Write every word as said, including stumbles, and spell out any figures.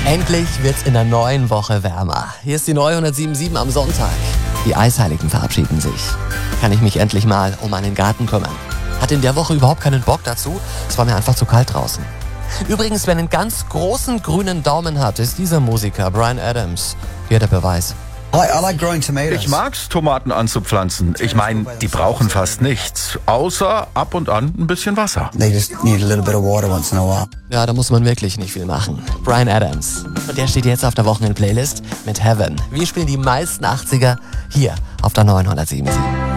Endlich wird's in der neuen Woche wärmer. Hier ist die neue hundertsieben Komma sieben am Sonntag. Die Eisheiligen verabschieden sich. Kann ich mich endlich mal um meinen Garten kümmern? Hatte in der Woche überhaupt keinen Bock dazu. Es war mir einfach zu kalt draußen. Übrigens, wer einen ganz großen grünen Daumen hat, ist dieser Musiker, Bryan Adams. Hier der Beweis. Ich mag's, Tomaten anzupflanzen. Ich meine, die brauchen fast nichts, außer ab und an ein bisschen Wasser. Ja, da muss man wirklich nicht viel machen. Bryan Adams. Und der steht jetzt auf der Wochenend-Playlist mit Heaven. Wir spielen die meisten achtziger hier auf der neuen hundertsieben Komma sieben.